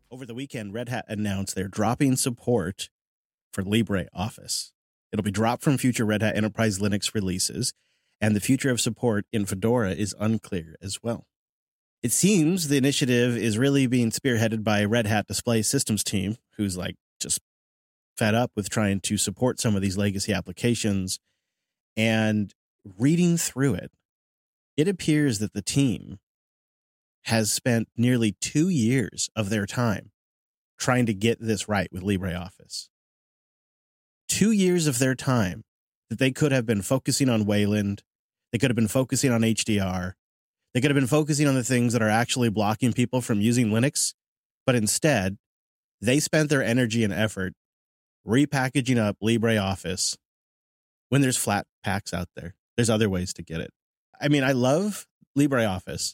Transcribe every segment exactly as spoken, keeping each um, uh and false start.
Over the weekend, Red Hat announced they're dropping support for LibreOffice. It'll be dropped from future Red Hat Enterprise Linux releases, and the future of support in Fedora is unclear as well. It seems the initiative is really being spearheaded by Red Hat Display Systems team, who's like just fed up with trying to support some of these legacy applications. And reading through it, it appears that the team has spent nearly two years of their time trying to get this right with LibreOffice. Two years of their time that they could have been focusing on Wayland. They could have been focusing on H D R. They could have been focusing on the things that are actually blocking people from using Linux. But instead, they spent their energy and effort repackaging up LibreOffice when there's flat packs out there. There's other ways to get it. I mean, I love LibreOffice,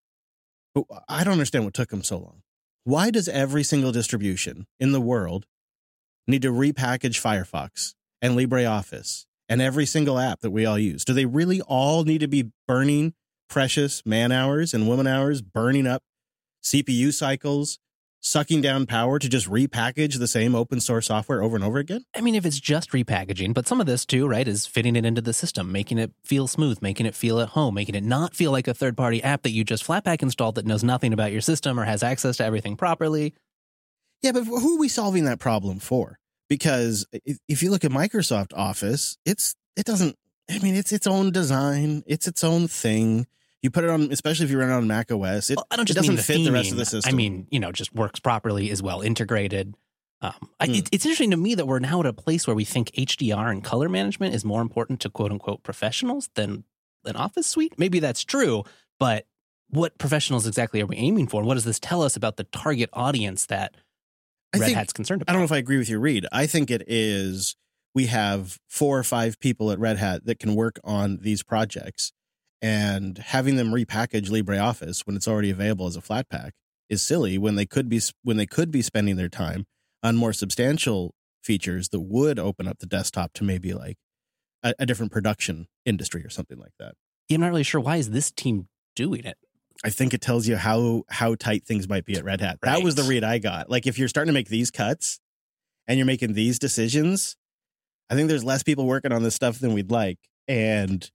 but I don't understand what took them so long. Why does every single distribution in the world need to repackage Firefox and LibreOffice and every single app that we all use? Do they really all need to be burning precious man hours and woman hours, burning up C P U cycles, sucking down power to just repackage the same open source software over and over again? I mean, if it's just repackaging, but some of this too, right, is fitting it into the system, making it feel smooth, making it feel at home, making it not feel like a third-party app that you just Flatpak installed that knows nothing about your system or has access to everything properly. Yeah, but who are we solving that problem for? Because if you look at Microsoft Office, it's it doesn't, I mean, it's its own design. It's its own thing. You put it on, especially if you run it on Mac O S, it, well, I don't just it doesn't mean the fit theming. the rest of the system. I mean, you know, just works properly, is well integrated. Um, I, Hmm. it, it's interesting to me that we're now at a place where we think H D R and color management is more important to quote unquote professionals than an Office suite. Maybe that's true, but what professionals exactly are we aiming for? What does this tell us about the target audience that I Red think- Hat's concerned about? I don't know if I agree with your read. I think it is, we have four or five people at Red Hat that can work on these projects, and having them repackage LibreOffice when it's already available as a Flatpak is silly when they could be when they could be spending their time on more substantial features that would open up the desktop to maybe like a, a different production industry or something like that. Yeah, I'm not really sure. Why is this team doing it? I think it tells you how how tight things might be at Red Hat. That Right. was the read I got. Like if you're starting to make these cuts and you're making these decisions, I think there's less people working on this stuff than we'd like. And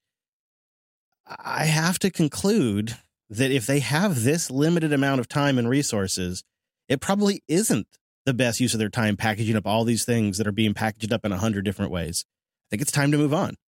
I have to conclude that if they have this limited amount of time and resources, it probably isn't the best use of their time packaging up all these things that are being packaged up in a hundred different ways. I think it's time to move on.